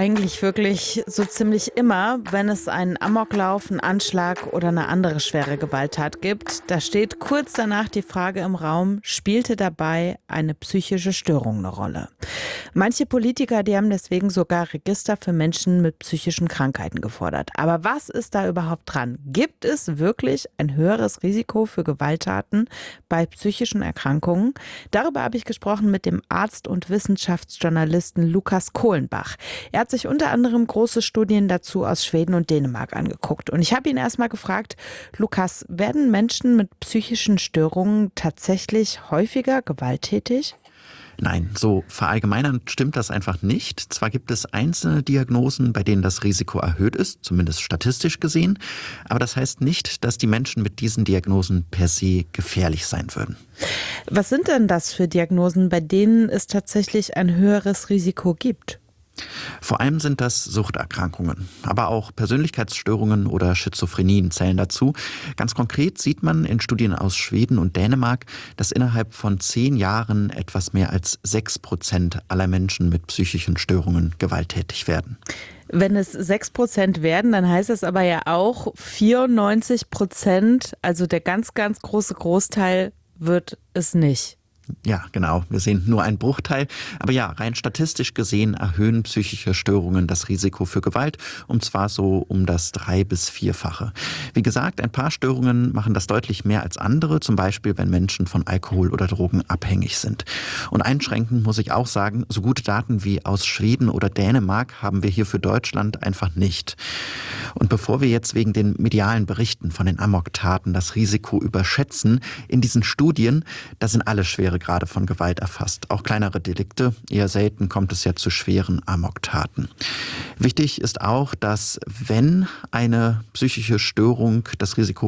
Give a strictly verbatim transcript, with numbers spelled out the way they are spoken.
eigentlich wirklich so ziemlich immer, wenn es einen Amoklauf, einen Anschlag oder eine andere schwere Gewalttat gibt. Da steht kurz danach die Frage im Raum, spielte dabei eine psychische Störung eine Rolle? Manche Politiker, die haben deswegen sogar Register für Menschen mit psychischen Krankheiten gefordert. Aber was ist da überhaupt dran? Gibt es wirklich ein höheres Risiko für Gewalttaten bei psychischen Erkrankungen? Darüber habe ich gesprochen mit dem Arzt und Wissenschaftsjournalisten Lukas Kohlenbach. Er hat sich unter anderem große Studien dazu aus Schweden und Dänemark angeguckt. Und ich habe ihn erstmal gefragt, Lukas, werden Menschen mit psychischen Störungen tatsächlich häufiger gewalttätig? Nein, so verallgemeinernd stimmt das einfach nicht. Zwar gibt es einzelne Diagnosen, bei denen das Risiko erhöht ist, zumindest statistisch gesehen, aber das heißt nicht, dass die Menschen mit diesen Diagnosen per se gefährlich sein würden. Was sind denn das für Diagnosen, bei denen es tatsächlich ein höheres Risiko gibt? Vor allem sind das Suchterkrankungen, aber auch Persönlichkeitsstörungen oder Schizophrenien zählen dazu. Ganz konkret sieht man in Studien aus Schweden und Dänemark, dass innerhalb von zehn Jahren etwas mehr als sechs Prozent aller Menschen mit psychischen Störungen gewalttätig werden. Wenn es sechs Prozent werden, dann heißt das aber ja auch vierundneunzig Prozent, also der ganz, ganz große Großteil wird es nicht. Ja, genau. Wir sehen nur einen Bruchteil. Aber ja, rein statistisch gesehen erhöhen psychische Störungen das Risiko für Gewalt, und zwar so um das drei- bis vierfache. Wie gesagt, ein paar Störungen machen das deutlich mehr als andere, zum Beispiel, wenn Menschen von Alkohol oder Drogen abhängig sind. Und einschränkend muss ich auch sagen, so gute Daten wie aus Schweden oder Dänemark haben wir hier für Deutschland einfach nicht. Und bevor wir jetzt wegen den medialen Berichten von den Amoktaten das Risiko überschätzen, in diesen Studien, da sind alle schwere Grade von Gewalt erfasst. Auch kleinere Delikte. Eher selten kommt es ja zu schweren Amoktaten. Wichtig ist auch, dass wenn eine psychische Störung das Risiko